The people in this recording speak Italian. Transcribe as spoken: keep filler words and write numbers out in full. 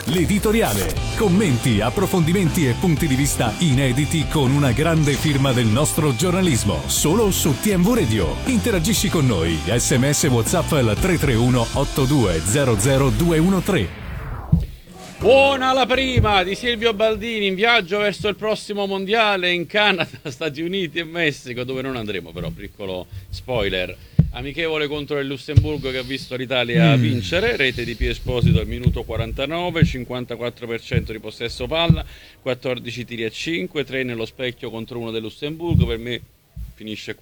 l'editoriale. Commenti, approfondimenti e punti di vista inediti con una grande firma del nostro giornalismo. Solo su T M V Radio. Interagisci con noi. Sms WhatsApp al tre tre uno otto due zero zero due uno tre. Buona la prima di Silvio Baldini in viaggio verso il prossimo mondiale in Canada, Stati Uniti e Messico, dove non andremo però, piccolo spoiler. Amichevole contro il Lussemburgo che ha visto l'Italia mm. vincere, rete di P. Esposito al minuto quarantanove, cinquantaquattro per cento di possesso palla, quattordici tiri a cinque, tre nello specchio contro uno del Lussemburgo. Per me finisce